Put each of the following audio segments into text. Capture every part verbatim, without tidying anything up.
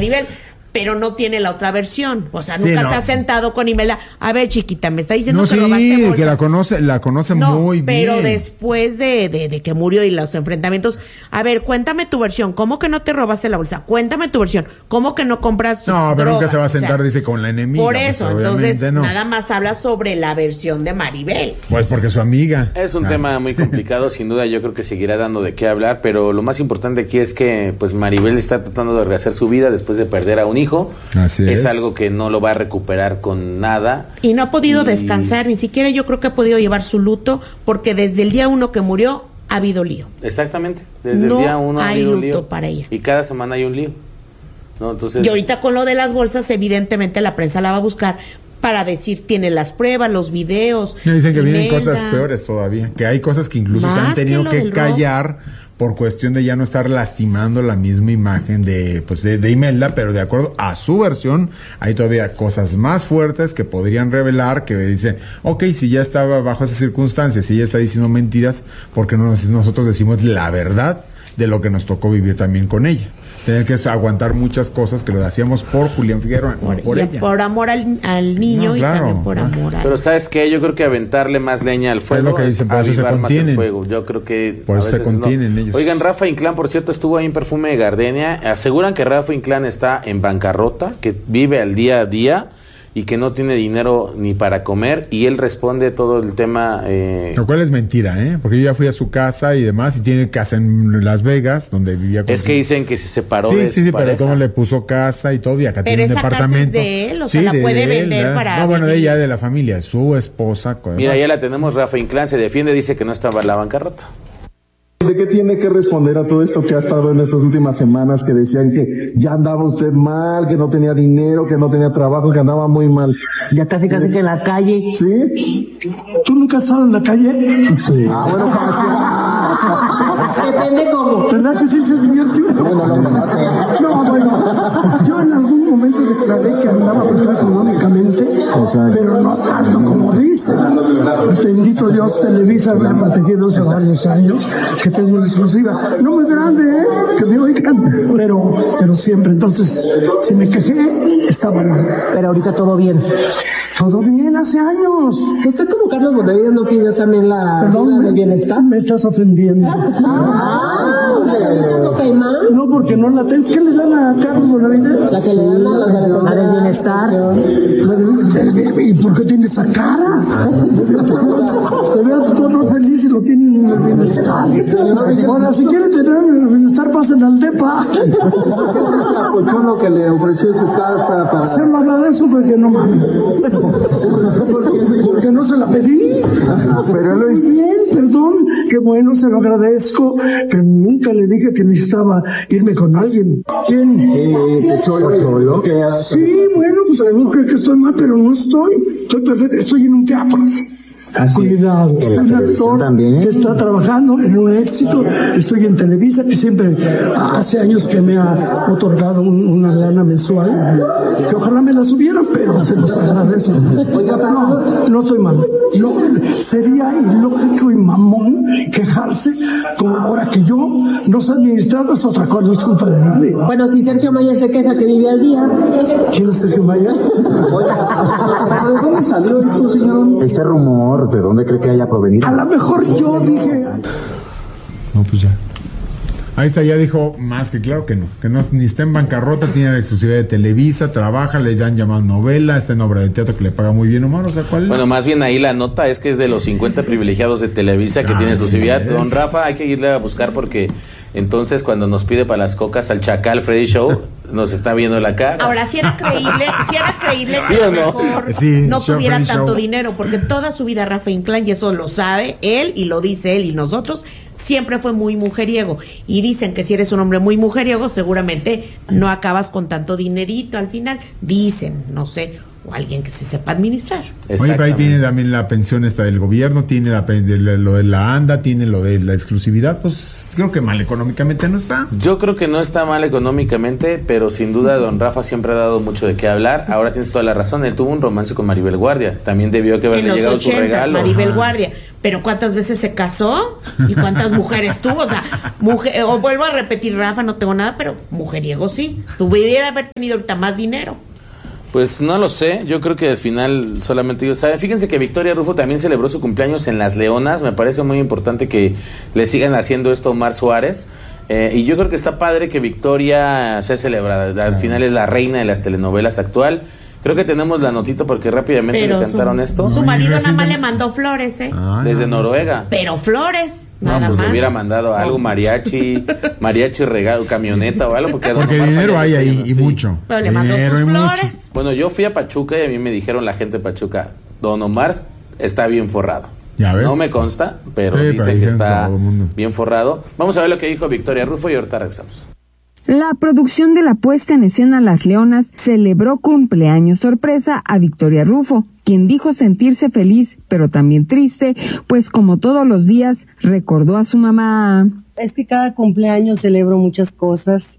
Maribel, pero no tiene la otra versión. O sea, nunca sí, no. se ha sentado con Imelda. A ver, chiquita, me está diciendo no, que sí, robaste bolsas. que la conoce, la conoce no, muy pero bien. Pero después de, de, de que murió y los enfrentamientos, a ver, cuéntame tu versión. ¿Cómo que no te robaste la bolsa? Cuéntame tu versión. ¿Cómo que no compras No, pero drogas? nunca se va a sentar, o sea, dice, con la enemiga. Por eso, pues, entonces, no. nada más habla sobre la versión de Maribel. Pues porque es su amiga. Es un ah. tema muy complicado, sin duda yo creo que seguirá dando de qué hablar, pero lo más importante aquí es que pues Maribel está tratando de rehacer su vida después de perder a un hijo. Así es. Es algo que no lo va a recuperar con nada. Y no ha podido y... descansar, ni siquiera yo creo que ha podido llevar su luto, porque desde el día uno que murió ha habido lío. Exactamente, desde no el día uno ha hay habido luto lío. para ella. Y cada semana hay un lío. ¿No? Entonces... Y ahorita con lo de las bolsas, evidentemente la prensa la va a buscar para decir, tiene las pruebas, los videos. Me dicen que Imelda. vienen cosas peores todavía, que hay cosas que incluso Más se han tenido que lo que del callar por cuestión de ya no estar lastimando la misma imagen de pues de, de Imelda, pero de acuerdo a su versión, hay todavía cosas más fuertes que podrían revelar, que dice, ok, si ya estaba bajo esas circunstancias, si ella está diciendo mentiras, porque no, nosotros decimos la verdad de lo que nos tocó vivir también con ella. Tener que aguantar muchas cosas que lo hacíamos por Julián Figueroa, Por, no por y ella. por amor al, al niño No, y claro, también por claro. amor al... Pero ¿sabes qué? Yo creo que aventarle más leña al fuego Es lo que dicen, por eso se avivar más el contienen. fuego. Yo creo que Por a eso se veces no. contienen ellos. Oigan, Rafa Inclán, por cierto, estuvo ahí en Perfume de Gardenia. Aseguran que Rafa Inclán está en bancarrota, que vive al día a día y que no tiene dinero ni para comer, y él responde todo el tema... Eh, Lo cual es mentira, ¿eh? Porque yo ya fui a su casa y demás, y tiene casa en Las Vegas, donde vivía con es su... que dicen que se separó Sí, de sí, su sí, pero pareja. cómo le puso casa y todo, y acá Pero tiene un esa casa departamento. es de él, o sea, la de- puede de él, vender ¿verdad? para No, bueno, de vivir. ella, de la familia, su esposa. además. Mira, ya la tenemos, Rafa Inclán se defiende, dice que no estaba en la bancarrota. ¿De qué tiene que responder a todo esto que ha estado en estas últimas semanas, que decían que ya andaba usted mal, que no tenía dinero, que no tenía trabajo, que andaba muy mal? Ya casi casi que en la calle. ¿Sí? ¿Tú nunca has estado en la calle? Sí. Ah, bueno, Depende cómo. ¿verdad que sí se divirtió? No, no, no, no. No, bueno, yo en algún momento declaré que andaba pues económicamente, pero no tanto como dicen. Bendito Dios, Televisa me ha protegido hace varios años, que tengo una exclusiva, no muy grande, ¿eh? Que me oigan, pero, pero siempre. Entonces, si me quejé, estaba mal. Pero ahorita todo bien. Todo bien, hace años. Usted como Carlos Bonavides no pidió también la Perdón, ayuda me, del bienestar. me estás ofendiendo. No, porque no la tengo. ¿Qué le dan a Carlos Bonavides? La que le dan a los la del bienestar. ¿Y por qué tiene esa cara? De verdad, tú no feliz y lo tienen en el bienestar. Ahora, si quieren tener el bienestar, pasen al DEPA. Escuchó lo que le ofreció su casa para... Se lo agradezco porque no mames. Porque no se la pedí. Pero lo hice bien, perdón. Qué bueno, se lo agradezco. Pero nunca le dije que necesitaba irme con alguien. ¿Quién? Eh, Cholo, Cholo, que hace... Sí, bueno, pues algunos creen que estoy mal, pero no estoy. Estoy perfecto, estoy en un teatro. Cuidado, ¿En la un televisión actor también? que está trabajando en un éxito. Estoy en Televisa, que siempre hace años que me ha otorgado un- una lana mensual, que ojalá me la subieran, pero se los agradezco. Oiga, no, no estoy mal. No, sería ilógico y mamón quejarse como ahora que yo no sé administrar, es otra cosa, no es culpa de nadie. Bueno, si Sergio Mayer se queja que vive al día. ¿Quién es Sergio Mayer? ¿De dónde salió esto, señor? Este rumor, ¿de dónde cree que haya provenido? A lo mejor yo dije... No, pues ya. Ahí está, ya dijo más que claro que no, que no ni está en bancarrota, tiene la exclusividad de Televisa, trabaja, le dan llamado novela, está en obra de teatro que le paga muy bien, Omar, o sea, ¿cuál? Bueno, más bien ahí la nota es que es de los cincuenta privilegiados de Televisa que Ah, tiene exclusividad. sí es. Don Rafa, hay que irle a buscar porque entonces cuando nos pide para las cocas al Chacal Freddy Show, nos está viendo la cara. Ahora, si era creíble, si era creíble ¿Sí que a o lo no? mejor Sí, no show, tuviera Freddy tanto Show. dinero, porque toda su vida Rafa Inclán, y eso lo sabe él y lo dice él y nosotros, siempre fue muy mujeriego. Y dicen que si eres un hombre muy mujeriego, seguramente no acabas con tanto dinerito al final. Dicen, no sé. o alguien que se sepa administrar. Oye, pero ahí tiene también la pensión esta del gobierno, tiene la, de la, lo de la ANDA, tiene lo de la exclusividad, pues creo que mal económicamente no está. Yo creo que no está mal económicamente, pero sin duda don Rafa siempre ha dado mucho de qué hablar. Ahora tienes toda la razón, él tuvo un romance con Maribel Guardia, también debió que haberle llegado su regalo. Maribel Ajá. Guardia, pero ¿cuántas veces se casó? ¿Y cuántas mujeres tuvo? O sea, mujer, o vuelvo a repetir, Rafa, no tengo nada, pero mujeriego sí. Tuviera haber tenido ahorita más dinero. Pues no lo sé, yo creo que al final solamente ellos saben. Fíjense que Victoria Rufo también celebró su cumpleaños en Las Leonas, me parece muy importante que le sigan haciendo esto a Omar Suárez, eh, y yo creo que está padre que Victoria sea celebrada, al final es la reina de las telenovelas actual. Creo que tenemos la notita porque rápidamente Pero le cantaron su, esto. Su No, marido y nada más recién- le mandó flores, ¿eh? Ah, Desde no, Noruega. Pero flores, No, nada pues más. le hubiera mandado algo, mariachi, mariachi regalo, camioneta o algo. Porque, a don Porque Omar dinero Fayad hay le ahí, está y yendo, sí. mucho. Pero le mandó Dinero sus y mucho. flores. Bueno, yo fui a Pachuca y a mí me dijeron la gente de Pachuca, don Omar está bien forrado. Ya ves. No me consta, pero Sí, dice pero que dijeron está todo el mundo. bien forrado. Vamos a ver lo que dijo Victoria Rufo y ahorita regresamos. La producción de la puesta en escena Las Leonas celebró cumpleaños sorpresa a Victoria Rufo, quien dijo sentirse feliz, pero también triste, pues como todos los días recordó a su mamá. Es que cada cumpleaños celebro muchas cosas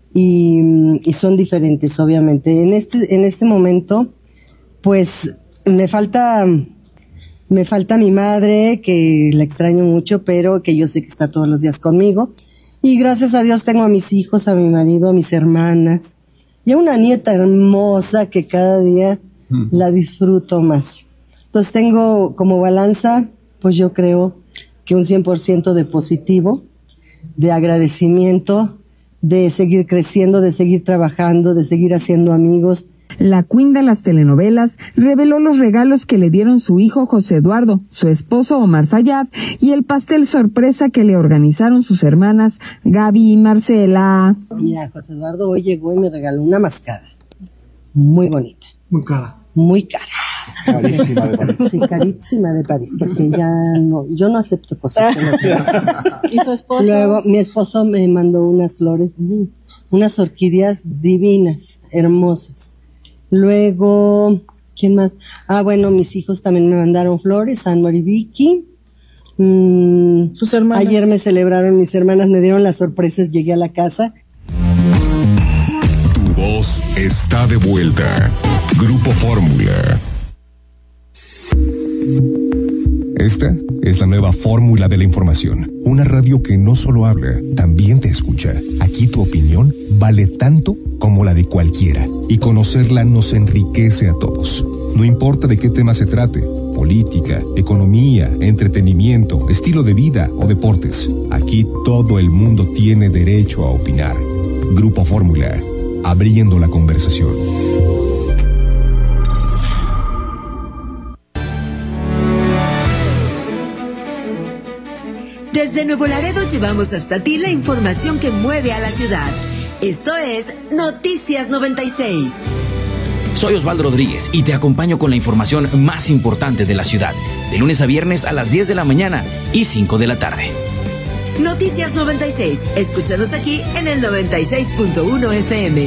y, y son diferentes, obviamente. En este, en este momento, pues me falta, me falta mi madre, que la extraño mucho, pero que yo sé que está todos los días conmigo. Y gracias a Dios tengo a mis hijos, a mi marido, a mis hermanas y a una nieta hermosa que cada día mm. la disfruto más. Entonces tengo como balanza, pues yo creo que un cien por ciento de positivo, de agradecimiento, de seguir creciendo, de seguir trabajando, de seguir haciendo amigos. La queen de las telenovelas reveló los regalos que le dieron su hijo José Eduardo, su esposo Omar Fayad y el pastel sorpresa que le organizaron sus hermanas Gaby y Marcela. Mira, José Eduardo hoy llegó y me regaló una mascada muy bonita. Muy cara. Muy cara. Carísima de París. Sí, carísima de París, porque ya no, yo no acepto cosas que no acepto. ¿Y su esposo? Luego, mi esposo me mandó unas flores, unas orquídeas divinas, hermosas. Luego, ¿quién más? Ah, bueno, mis hijos también me mandaron flores, Anmar y Vicky. Mm, Sus hermanas. Ayer me celebraron, mis hermanas me dieron las sorpresas, llegué a la casa. Tu voz está de vuelta. Grupo Fórmula. Esta es la nueva fórmula de la información. Una radio que no solo habla, también te escucha. Aquí tu opinión vale tanto como la de cualquiera. Y conocerla nos enriquece a todos. No importa de qué tema se trate, política, economía, entretenimiento, estilo de vida o deportes. Aquí todo el mundo tiene derecho a opinar. Grupo Fórmula, abriendo la conversación. Desde Nuevo Laredo llevamos hasta ti la información que mueve a la ciudad. Esto es Noticias noventa y seis. Soy Osvaldo Rodríguez y te acompaño con la información más importante de la ciudad, de lunes a viernes a las diez de la mañana y cinco de la tarde. Noticias noventa y seis. Escúchanos aquí en el noventa y seis punto uno F M.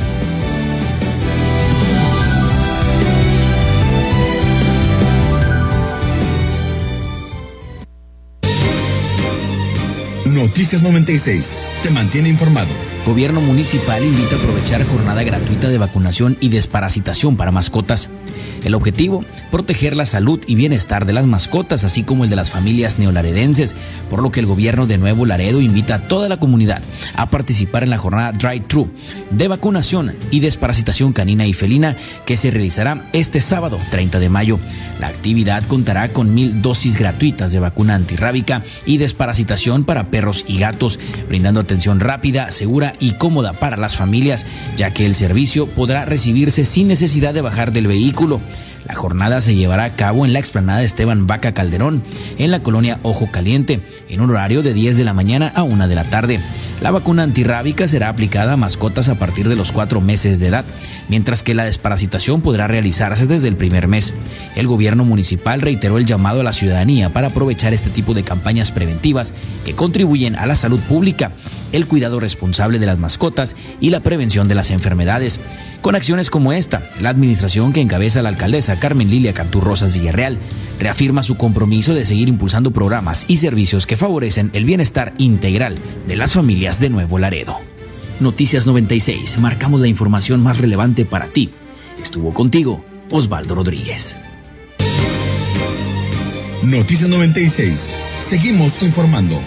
Noticias noventa y seis. Te mantiene informado. Gobierno municipal invita a aprovechar jornada gratuita de vacunación y desparasitación para mascotas. El objetivo, proteger la salud y bienestar de las mascotas, así como el de las familias neolaredenses, por lo que el gobierno de Nuevo Laredo invita a toda la comunidad a participar en la jornada Drive-Thru de vacunación y desparasitación canina y felina que se realizará este sábado treinta de mayo. La actividad contará con mil dosis gratuitas de vacuna antirrábica y desparasitación para perros y gatos, brindando atención rápida, segura y cómoda para las familias, ya que el servicio podrá recibirse sin necesidad de bajar del vehículo. La jornada se llevará a cabo en la explanada Esteban Vaca Calderón, en la colonia Ojo Caliente, en un horario de diez de la mañana a una de la tarde. La vacuna antirrábica será aplicada a mascotas a partir de los cuatro meses de edad, mientras que la desparasitación podrá realizarse desde el primer mes. El gobierno municipal reiteró el llamado a la ciudadanía para aprovechar este tipo de campañas preventivas que contribuyen a la salud pública, el cuidado responsable de las mascotas y la prevención de las enfermedades. Con acciones como esta, la administración que encabeza la alcaldesa Carmen Lilia Cantú Rosas Villarreal reafirma su compromiso de seguir impulsando programas y servicios que favorecen el bienestar integral de las familias de Nuevo Laredo. Noticias noventa y seis, marcamos la información más relevante para ti. Estuvo contigo Osvaldo Rodríguez. Noticias noventa y seis, seguimos informando.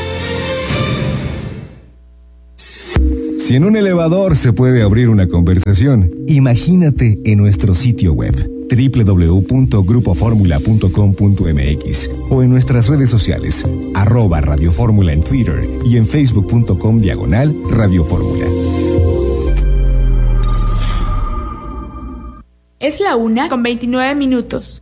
Si en un elevador se puede abrir una conversación, imagínate en nuestro sitio web doble u doble u doble u punto grupo fórmula punto com punto m x o en nuestras redes sociales, arroba Radio Fórmula en Twitter y en facebook punto com diagonal Radio Fórmula. Es la una con veintinueve minutos.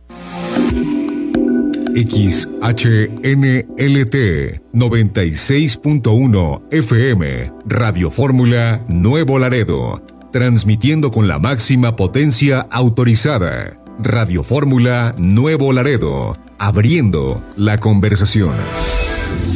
X H N L T noventa y seis punto uno F M, Radio Fórmula Nuevo Laredo, transmitiendo con la máxima potencia autorizada. Radio Fórmula Nuevo Laredo, abriendo la conversación.